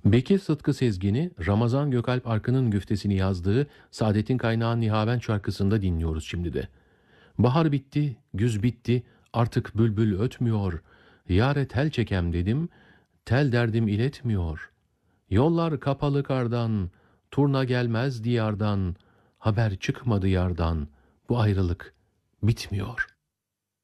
Bekir Sıtkı Sezgin'i Ramazan Gökalp Arkın'ın güftesini yazdığı Saadet'in Kaynağı Nihaven şarkısında dinliyoruz şimdi de. Bahar bitti, güz bitti, artık bülbül ötmüyor. Yâre tel çekem dedim, tel derdim iletmiyor. Yollar kapalı kardan, turna gelmez diyardan, haber çıkmadı yardan, bu ayrılık bitmiyor.''